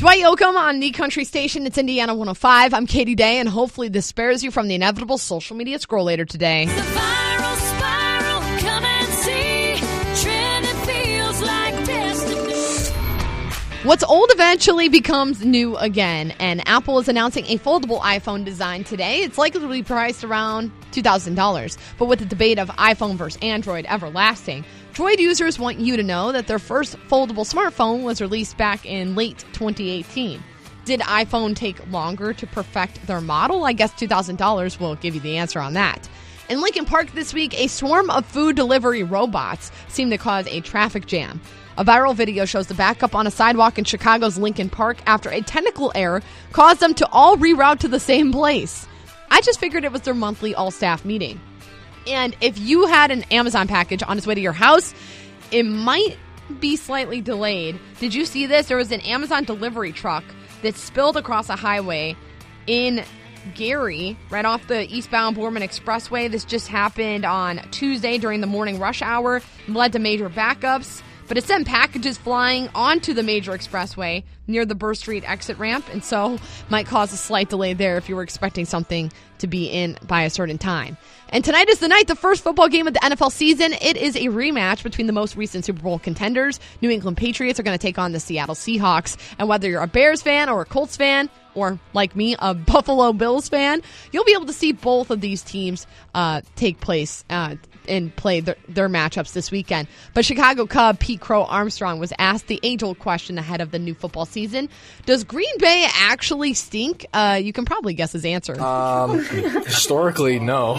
Dwight Yoakam on the Country Station. It's Indiana 105. I'm Katie Day, and hopefully this spares you from the inevitable social media scroll later today. The viral spiral, come and see. Trending feels like destiny. What's old eventually becomes new again, and Apple is announcing a foldable iPhone design today. It's likely to be priced around $2,000, but with the debate of iPhone versus Android everlasting, Droid users want you to know that their first foldable smartphone was released back in late 2018. Did iPhone take longer to perfect their model? I guess $2,000 will give you the answer on that. In Lincoln Park this week, a swarm of food delivery robots seem to cause a traffic jam. A viral video shows the backup on a sidewalk in Chicago's Lincoln Park after a technical error caused them to all reroute to the same place. I just figured it was their monthly all-staff meeting. And if you had an Amazon package on its way to your house, it might be slightly delayed. Did you see this? There was an Amazon delivery truck that spilled across a highway in Gary, right off the eastbound Borman Expressway. This just happened on Tuesday during the morning rush hour and led to major backups. But it sent packages flying onto the major expressway near the Burr Street exit ramp, and so might cause a slight delay there if you were expecting something to be in by a certain time. And tonight is the night, the first football game of the NFL season. It is a rematch between the most recent Super Bowl contenders. New England Patriots are going to take on the Seattle Seahawks. And whether you're a Bears fan or a Colts fan, or like me, a Buffalo Bills fan, you'll be able to see both of these teams take place and play their matchups this weekend. But Chicago Cub Pete Crow Armstrong was asked the age-old question ahead of the new football season. Does Green Bay actually stink? You can probably guess his answer. Historically, no.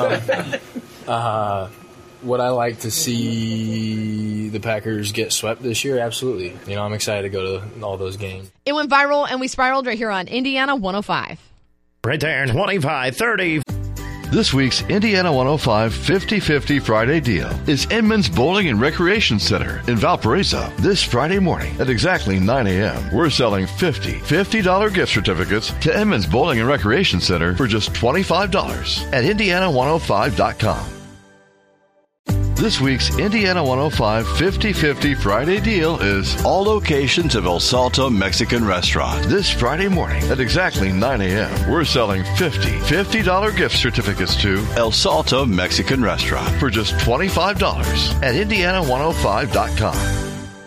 Would I like to see the Packers get swept this year? Absolutely. You know, I'm excited to go to all those games. It went viral, and we spiraled right here on Indiana 105. Right there, 25-30. This week's Indiana 105 50-50 Friday deal is Edmonds Bowling and Recreation Center in Valparaiso. This Friday morning at exactly 9 a.m., we're selling $50 gift certificates to Edmonds Bowling and Recreation Center for just $25 at Indiana105.com. This week's Indiana 105 50-50 Friday deal is all locations of El Salto Mexican Restaurant. This Friday morning at exactly 9 a.m., we're selling $50 gift certificates to El Salto Mexican Restaurant for just $25 at Indiana105.com.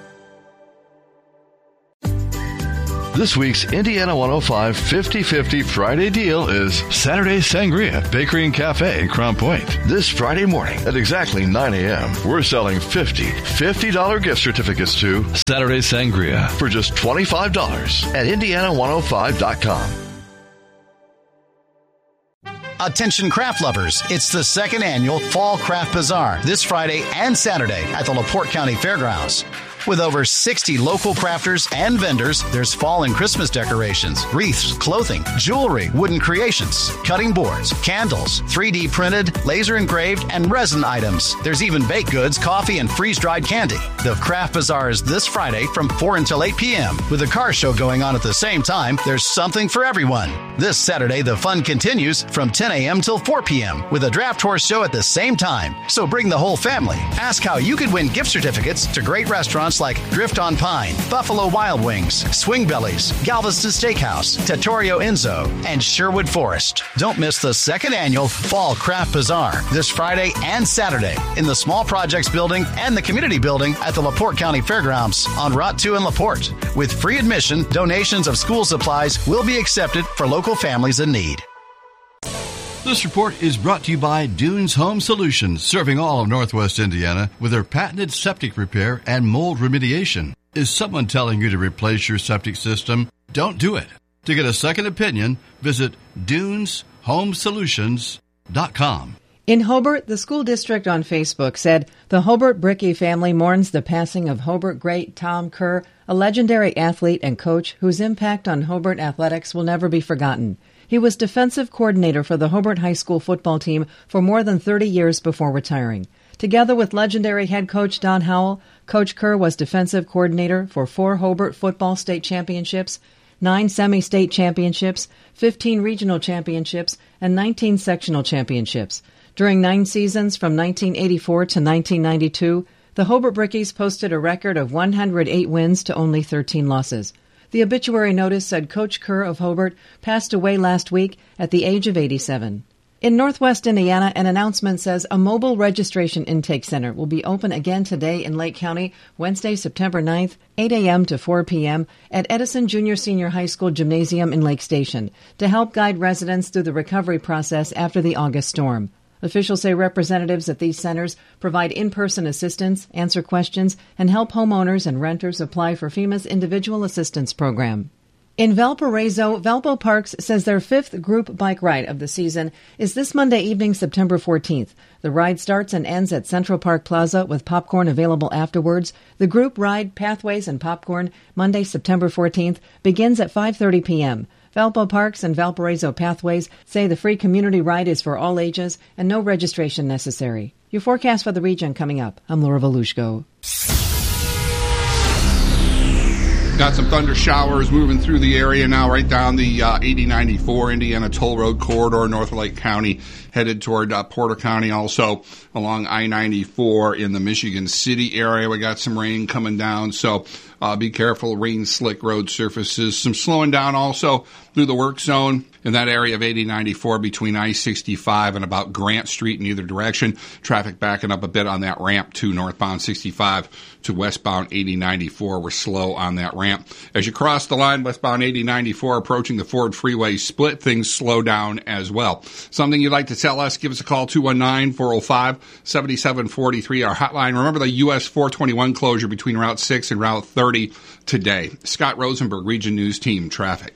This week's Indiana 105 50-50 Friday deal is Saturday Sangria Bakery and Cafe in Crown Point. This Friday morning at exactly 9 a.m., we're selling $50 gift certificates to Saturday Sangria for just $25 at Indiana105.com. Attention craft lovers, it's the second annual Fall Craft Bazaar this Friday and Saturday at the LaPorte County Fairgrounds. With over 60 local crafters and vendors, there's fall and Christmas decorations, wreaths, clothing, jewelry, wooden creations, cutting boards, candles, 3D printed, laser engraved, and resin items. There's even baked goods, coffee, and freeze-dried candy. The Craft Bazaar is this Friday from 4 until 8 p.m. With a car show going on at the same time, there's something for everyone. This Saturday, the fun continues from 10 a.m. till 4 p.m. with a draft horse show at the same time. So bring the whole family. Ask how you could win gift certificates to great restaurants like Drift on Pine, Buffalo Wild Wings, Swing Bellies, Galveston Steakhouse, Trattoria Enzo, and Sherwood Forest. Don't miss the second annual Fall Craft Bazaar this Friday and Saturday in the Small Projects Building and the Community Building at the LaPorte County Fairgrounds on Route 2 in LaPorte. With free admission, donations of school supplies will be accepted for local families in need. This report is brought to you by Dunes Home Solutions, serving all of Northwest Indiana with their patented septic repair and mold remediation. Is someone telling you to replace your septic system? Don't do it. To get a second opinion, visit DunesHomeSolutions.com. In Hobart, the school district on Facebook said, the Hobart Brickey family mourns the passing of Hobart great Tom Kerr, a legendary athlete and coach whose impact on Hobart athletics will never be forgotten. He was defensive coordinator for the Hobart High School football team for more than 30 years before retiring. Together with legendary head coach Don Howell, Coach Kerr was defensive coordinator for 4 Hobart football state championships, 9 semi-state championships, 15 regional championships, and 19 sectional championships. During 9 seasons from 1984 to 1992, the Hobart Brickies posted a record of 108 wins to only 13 losses. The obituary notice said Coach Kerr of Hobart passed away last week at the age of 87. In Northwest Indiana, an announcement says a mobile registration intake center will be open again today in Lake County, Wednesday, September 9th, 8 a.m. to 4 p.m. at Edison Junior Senior High School Gymnasium in Lake Station to help guide residents through the recovery process after the August storm. Officials say representatives at these centers provide in-person assistance, answer questions, and help homeowners and renters apply for FEMA's Individual Assistance Program. In Valparaiso, Valpo Parks says their 5th group bike ride of the season is this Monday evening, September 14th. The ride starts and ends at Central Park Plaza with popcorn available afterwards. The group ride, Pathways and Popcorn, Monday, September 14th, begins at 5:30 p.m. Valpo Parks and Valparaiso Pathways say the free community ride is for all ages and no registration necessary. Your forecast for the region coming up. I'm Laura Volushko. Got some thunder showers moving through the area now, right down the 8094 Indiana Toll Road corridor, North Lake County, headed toward Porter County. Also along I-94 in the Michigan City area, we got some rain coming down, so be careful. Rain, slick road surfaces. Some slowing down also through the work zone in that area of 8094 between I-65 and about Grant Street in either direction. Traffic backing up a bit on that ramp to northbound 65 to westbound 8094. We're slow on that ramp. As you cross the line, westbound 8094 approaching the Ford Freeway split, things slow down as well. Something you'd like to tell us, give us a call, 219-405-7743, our hotline. Remember the US 421 closure between Route 6 and Route 30 today. Scott Rosenberg, Region News Team Traffic.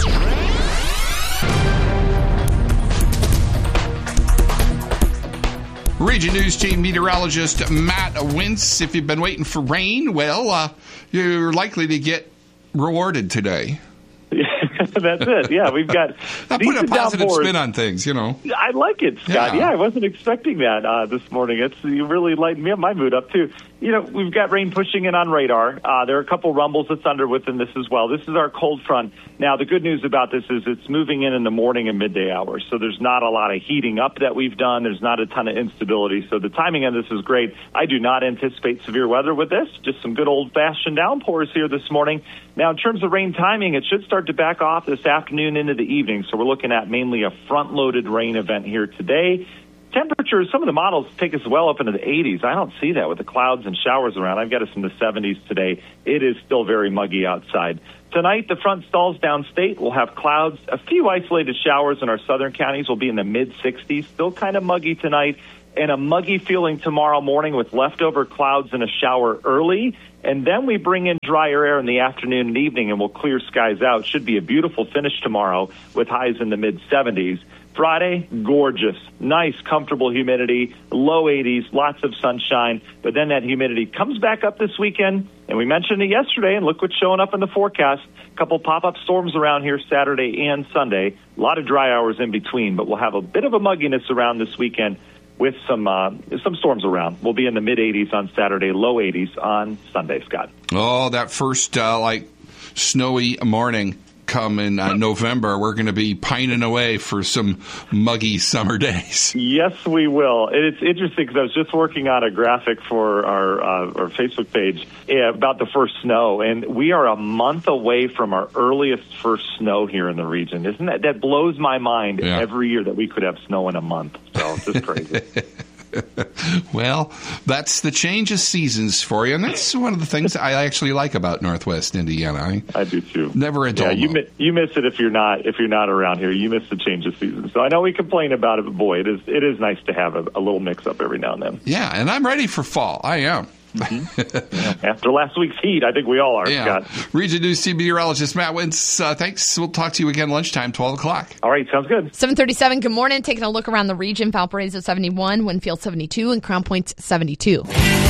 Region News Team meteorologist Matt Wintz. If you've been waiting for rain, well, you're likely to get rewarded today. That's it. Yeah, we've got. I put a positive spin on things, you know. I like it, Scott. Yeah, I wasn't expecting that this morning. You really lightened my mood up too. You know, we've got rain pushing in on radar. There are a couple rumbles of thunder within this as well. This is our cold front. Now, the good news about this is it's moving in the morning and midday hours, so there's not a lot of heating up that we've done. There's not a ton of instability, so the timing on this is great. I do not anticipate severe weather with this, just some good old-fashioned downpours here this morning. Now, in terms of rain timing, it should start to back off this afternoon into the evening, so we're looking at mainly a front-loaded rain event here today. Temperatures, some of the models take us well up into the 80s. I don't see that with the clouds and showers around. I've got us in the 70s today. It is still very muggy outside. Tonight, the front stalls downstate. We'll have clouds. A few isolated showers in our southern counties will be in the mid-60s. Still kind of muggy tonight. And a muggy feeling tomorrow morning with leftover clouds and a shower early. And then we bring in drier air in the afternoon and evening, and we'll clear skies out. Should be a beautiful finish tomorrow with highs in the mid-70s. Friday, gorgeous, nice, comfortable humidity, low 80s, lots of sunshine. But then that humidity comes back up this weekend. And we mentioned it yesterday, and look what's showing up in the forecast. A couple pop-up storms around here Saturday and Sunday. A lot of dry hours in between, but we'll have a bit of a mugginess around this weekend with some storms around. We'll be in the mid-80s on Saturday, low 80s on Sunday, Scott. Oh, that first, snowy morning come in November. We're going to be pining away for some muggy summer days. Yes, we will. It's interesting because I was just working on a graphic for our Facebook page about the first snow, and we are a month away from our earliest first snow here in the region. Isn't that blows my mind every year that we could have snow in a month. So it's just crazy. Well, that's the change of seasons for you, and that's one of the things I actually like about Northwest Indiana. I do too. Never a dull moment. You miss it if you're not around here. You miss the change of seasons. So I know we complain about it, but boy, it is nice to have a little mix up every now and then. Yeah, and I'm ready for fall. I am. Mm-hmm. After last week's heat, I think we all are, Scott. Region News Team meteorologist Matt Wintz, thanks. We'll talk to you again lunchtime, 12 o'clock. All right, sounds good. 7:37, good morning. Taking a look around the region. Valparaiso 71, Winfield 72, and Crown Point 72.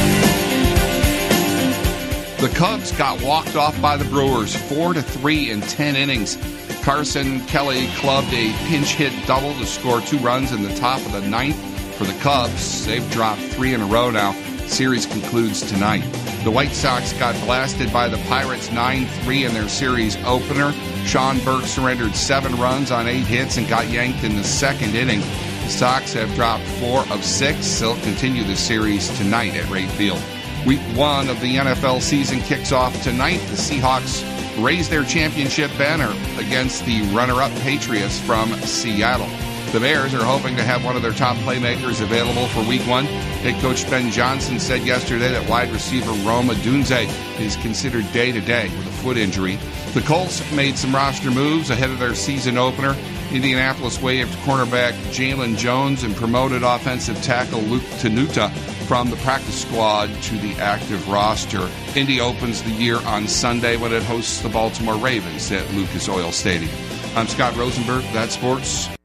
The Cubs got walked off by the Brewers 4-3 in 10 innings. Carson Kelly clubbed a pinch hit double to score 2 runs in the top of the 9th for the Cubs. They've dropped 3 in a row now. Series concludes tonight. The White Sox got blasted by the Pirates 9-3 in their series opener. Sean Burke surrendered 7 runs on 8 hits and got yanked in the second inning. The Sox have dropped 4 of 6. They'll continue the series tonight at Wright Field. Week 1 of the NFL season kicks off tonight. The Seahawks raise their championship banner against the runner-up Patriots from Seattle. The Bears are hoping to have one of their top playmakers available for Week 1. Head coach Ben Johnson said yesterday that wide receiver Rome Odunze is considered day-to-day with a foot injury. The Colts made some roster moves ahead of their season opener. Indianapolis waived cornerback Jalen Jones and promoted offensive tackle Luke Tenuta from the practice squad to the active roster. Indy opens the year on Sunday when it hosts the Baltimore Ravens at Lucas Oil Stadium. I'm Scott Rosenberg. That's sports.